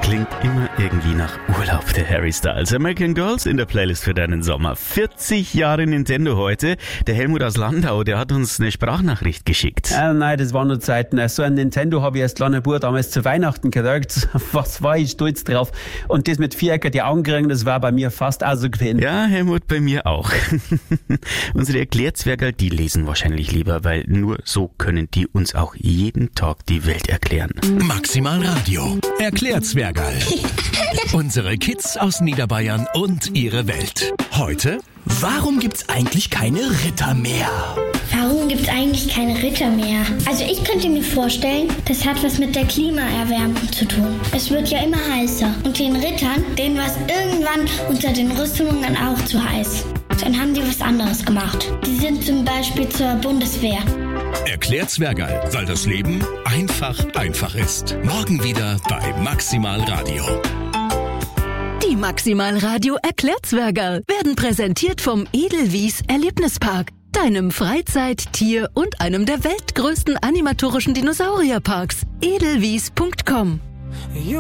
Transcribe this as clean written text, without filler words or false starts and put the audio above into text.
Klingt immer irgendwie nach Urlaub, der Harry Styles. American Girls in der Playlist für deinen Sommer. 40 Jahre Nintendo heute. Der Helmut aus Landau, der hat uns eine Sprachnachricht geschickt. Nein, das waren nur Zeiten. So ein Nintendo habe ich als kleiner Bub damals zu Weihnachten gekriegt. Was war ich stolz drauf. Und das mit Vierecker, die Augen kriegen, das war bei mir fast auch so gewesen. Ja, Helmut, bei mir auch. Unsere Erklärzwerger, die lesen wahrscheinlich lieber, weil nur so können die uns auch jeden Tag die Welt erklären. Maximal Radio. Erklärzwergerl. Unsere Kids aus Niederbayern und ihre Welt. Heute: Warum gibt's eigentlich keine Ritter mehr? Warum gibt es eigentlich keine Ritter mehr? Also ich könnte mir vorstellen, das hat was mit der Klimaerwärmung zu tun. Es wird ja immer heißer. Und den Rittern, denen war es irgendwann unter den Rüstungen auch zu heiß. Dann haben die was anderes gemacht. Die sind zum Beispiel zur Bundeswehr. Erklärzwergerl, weil das Leben einfach ist. Morgen wieder bei Maximal Radio. Die Maximal Radio Erklärzwergerl werden präsentiert vom Edelwies Erlebnispark, deinem Freizeit-, Tier- und einem der weltgrößten animatorischen Dinosaurierparks. Edelwies.com